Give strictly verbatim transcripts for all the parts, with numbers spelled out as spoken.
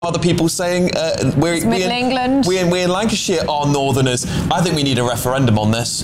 Other people saying uh, we're, it's Middle we in, England. We in, we in Lancashire are northerners. I think we need a referendum on this.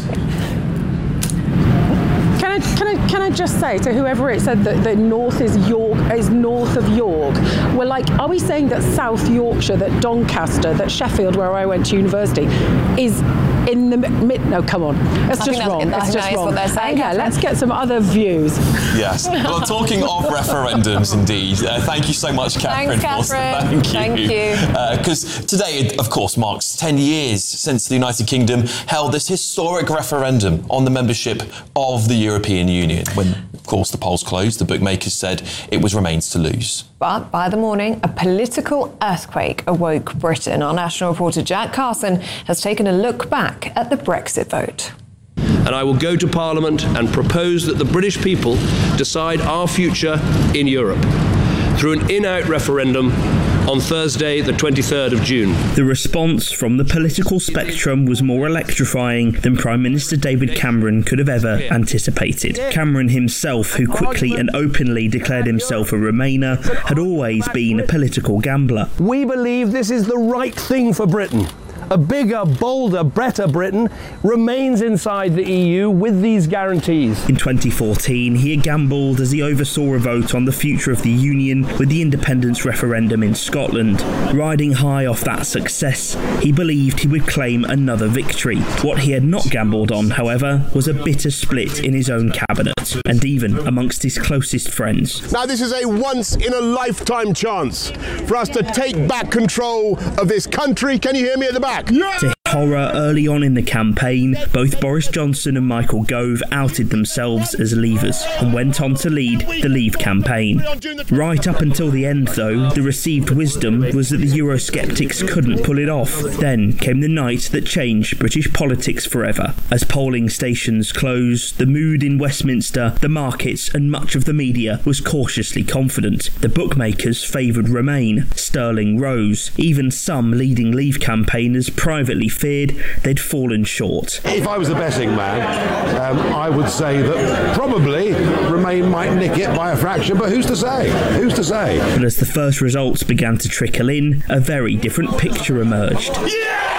Can I, can I, can I just say to whoever it said that, that North is York is north of York? We're like, are we saying that South Yorkshire, that Doncaster, that Sheffield, where I went to university, is in the mid? No, come on, that's I just think wrong. That's, it's that's just wrong. what they're saying. Yeah, let's get some other views. Yes. Well, talking of referendums, indeed. Uh, thank you so much, Catherine. Thanks, Catherine. Thank you. Thank you. Because uh, today, of course, marks ten years since the United Kingdom held this historic referendum on the membership of the European Union. When, of course, the polls closed, the bookmakers said it was Remain's to lose. But by the morning, a political earthquake awoke Britain. Our national reporter Jack Carson has taken a look back at the Brexit vote. And I will go to Parliament and propose that the British people decide our future in Europe through an in-out referendum on Thursday, the twenty-third of June. The response from the political spectrum was more electrifying than Prime Minister David Cameron could have ever anticipated. Cameron himself, who quickly and openly declared himself a Remainer, had always been a political gambler. We believe this is the right thing for Britain. A bigger, bolder, better Britain remains inside the E U with these guarantees. In twenty fourteen, he had gambled as he oversaw a vote on the future of the Union with the independence referendum in Scotland. Riding high off that success, he believed he would claim another victory. What he had not gambled on, however, was a bitter split in his own cabinet, and even amongst his closest friends. Now, this is a once-in-a-lifetime chance for us to take back control of this country. Can you hear me at the back? Yeah. To horror early on in the campaign, both Boris Johnson and Michael Gove outed themselves as Leavers and went on to lead the Leave campaign. Right up until the end, though, the received wisdom was that the Eurosceptics couldn't pull it off. Then came the night that changed British politics forever. As polling stations closed, the mood in Westminster, the markets and much of the media was cautiously confident. The bookmakers favoured Remain. Sterling rose. Even some leading Leave campaigners privately feared they'd fallen short. If I was a betting man, um, I would say that probably Remain might nick it by a fraction, but who's to say? Who's to say? But as the first results began to trickle in, a very different picture emerged. Yeah!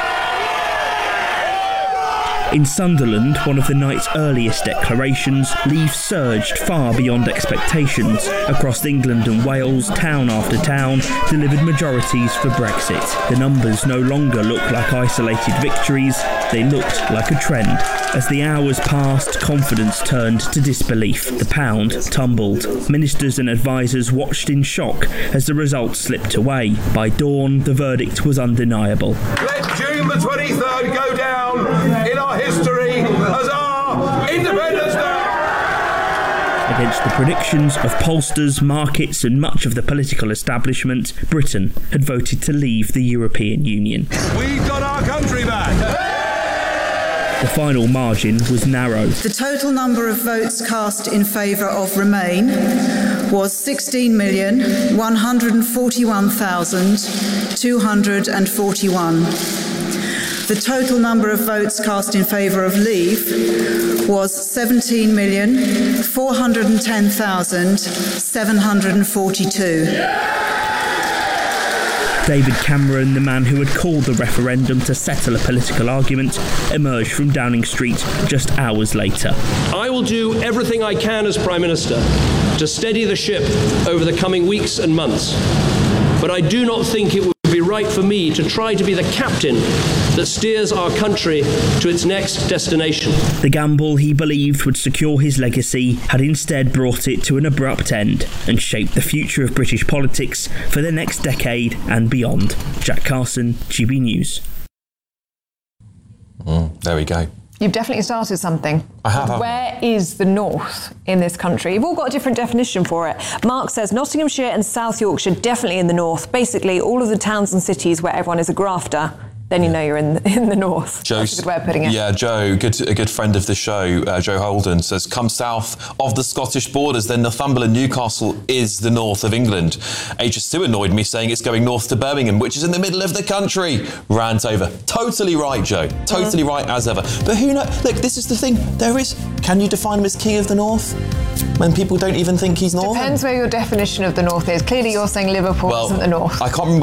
In Sunderland, one of the night's earliest declarations, Leave surged far beyond expectations. Across England and Wales, town after town delivered majorities for Brexit. The numbers no longer looked like isolated victories, they looked like a trend. As the hours passed, confidence turned to disbelief. The pound tumbled. Ministers and advisers watched in shock as the results slipped away. By dawn, the verdict was undeniable. Let June the twenty-third go down in our history as our Independence Day! Against the predictions of pollsters, markets and much of the political establishment, Britain had voted to leave the European Union. We've got our country back! The final margin was narrow. The total number of votes cast in favour of Remain was sixteen million one hundred forty-one thousand two hundred forty-one. The total number of votes cast in favour of Leave was seventeen million four hundred ten thousand seven hundred forty-two. David Cameron, the man who had called the referendum to settle a political argument, emerged from Downing Street just hours later. I will do everything I can as Prime Minister to steady the ship over the coming weeks and months. But I do not think it would be right for me to try to be the captain that steers our country to its next destination. The gamble he believed would secure his legacy had instead brought it to an abrupt end and shaped the future of British politics for the next decade and beyond. Jack Carson, G B News. Mm, there we go. You've definitely started something. I have. Where is the north in this country? You've all got a different definition for it. Mark says Nottinghamshire and South Yorkshire definitely in the north. Basically, all of the towns and cities where everyone is a grafter. Then you know you're in the, in the north. Joe, That's a good way of putting it. Yeah, Joe, good, a good friend of the show, uh, Joe Holden, says, come south of the Scottish borders, then Northumberland, Newcastle is the north of England. H S two annoyed me saying it's going north to Birmingham, which is in the middle of the country. Rant over. Totally right, Joe. Totally mm. right as ever. But who knows? Look, this is the thing. There is... Can you define him as king of the north? when people don't even think he's northern? Depends where your definition of the north is. Clearly you're saying Liverpool Well, isn't the north. I can't remember